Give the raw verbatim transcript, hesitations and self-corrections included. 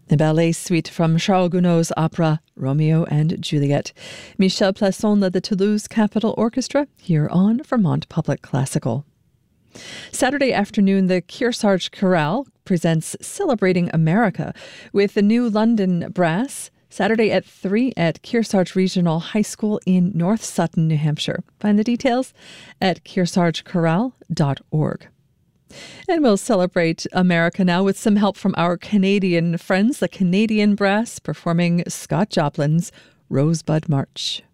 A ballet suite from Charles Gounod's opera Romeo and Juliet. Michel Plasson led the Toulouse Capitol Orchestra here on Vermont Public Classical. Saturday afternoon, the Kearsarge Chorale presents Celebrating America with the New London Brass, Saturday at three at Kearsarge Regional High School in North Sutton, New Hampshire. Find the details at kearsarge chorale dot org. And we'll celebrate America now with some help from our Canadian friends, the Canadian Brass, performing Scott Joplin's Rosebud March.